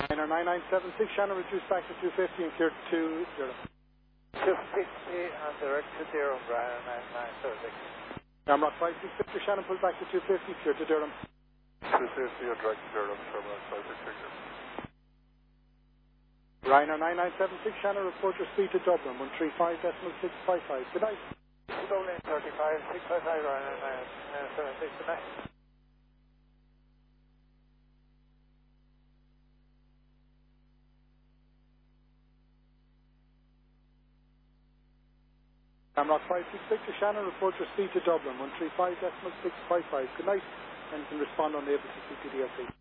Ryanair 9976, Shannon, reduced back to 250 and cleared to 0. 250 and direct to 0, Ryanair 9976. Shamrock 56 Victor, Shannon, pulled back to 250, cleared to Durham. 250 and direct to Durham, Shamrock 56 Victor. Ryanair 9976, Shannon, report your speed to Dublin, 135.655. Good night. Dublin 35, 655, Ryanair 976, good night. Shamrock 56 Victor, Shannon, report your speed to Dublin, 135.655. Good night, and you can respond on the able to CPDLC.